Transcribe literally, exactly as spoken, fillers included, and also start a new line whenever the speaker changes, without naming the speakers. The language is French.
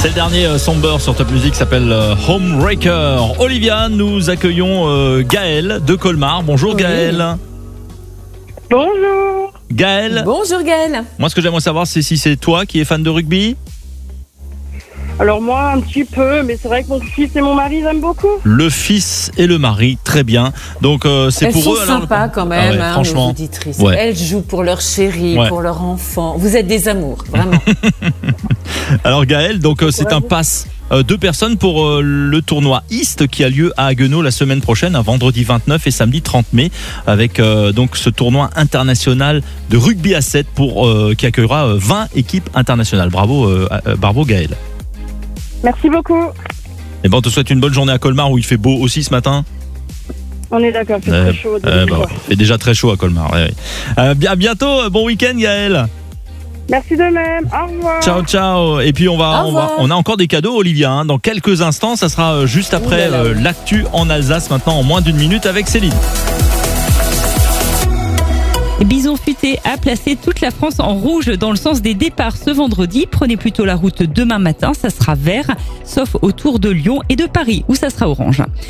C'est le dernier euh, Somber sur Top Music, s'appelle euh, Homebreaker. Olivia, nous accueillons euh, Gaël de Colmar. Bonjour
Oui.
Gaël.
Bonjour.
Gaël,
Bonjour Gaël.
moi ce que j'aimerais savoir c'est si c'est toi qui es fan de rugby.
Alors moi, un petit peu, mais c'est vrai que mon fils et mon mari, ils aiment beaucoup.
Le fils et le mari, très bien. Donc euh, c'est
Elles
pour
sont
eux alors.
sympas quand même,
Ah ouais,
hein,
franchement.
nos auditrices.
Ouais.
Elles jouent pour leur chéri,
Ouais.
pour leur enfant. Vous êtes des amours, vraiment.
Alors Gaël, donc euh, c'est un pass euh, deux personnes pour euh, le tournoi East qui a lieu à Haguenau la semaine prochaine, un vendredi vingt-neuf et samedi trente mai, avec euh, donc ce tournoi international de rugby à sept pour euh, qui accueillera euh, vingt équipes internationales. Bravo, euh, euh, bravo Gaël.
Merci beaucoup.
Et ben on te souhaite une bonne journée à Colmar où il fait beau aussi ce matin.
On est d'accord, c'est
Euh,
très chaud.
euh,
donc,
bah,
quoi.
ouais, il fait déjà très chaud à Colmar. Ouais, ouais. Euh, bien, à bientôt, bon week-end Gaël.
Merci de même. Au revoir.
Ciao ciao. Et puis on va,
Au
on va,
revoir.
on a encore des cadeaux Olivia. Hein. Dans quelques instants, ça sera euh, juste après
Ouh là là.
euh, l'actu en Alsace maintenant en moins d'une minute avec Céline.
Bison Futé a placé toute la France en rouge dans le sens des départs ce vendredi. Prenez plutôt la route demain matin, ça sera vert, sauf autour de Lyon et de Paris où ça sera orange.